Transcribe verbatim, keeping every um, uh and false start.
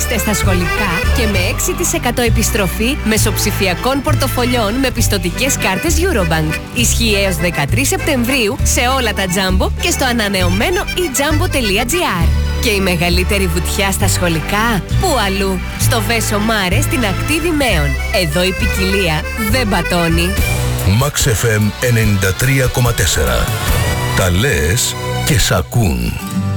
Παίξτε στα σχολικά και με έξι τοις εκατό επιστροφή μεσοψηφιακών πορτοφολιών με πιστωτικές κάρτες Eurobank. Ισχύει έως δεκατρείς Σεπτεμβρίου σε όλα τα Jumbo και στο ανανεωμένο e jumbo τελεία gr. Και η μεγαλύτερη βουτιά στα σχολικά, πού αλλού? Στο Βέσο Μάρε στην ακτή Δημαίων. Εδώ η ποικιλία δεν πατώνει. Max εφ εμ ενενήντα τρία κόμμα τέσσερα. Τα λες και σ' ακούν.